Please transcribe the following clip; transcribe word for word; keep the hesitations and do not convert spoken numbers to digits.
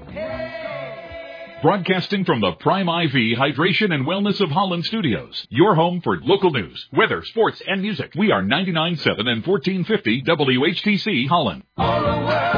Broadcasting from the Prime I V Hydration and Wellness of Holland Studios, your home for local news, weather, sports, and music. We are ninety-nine point seven and fourteen fifty W H T C Holland.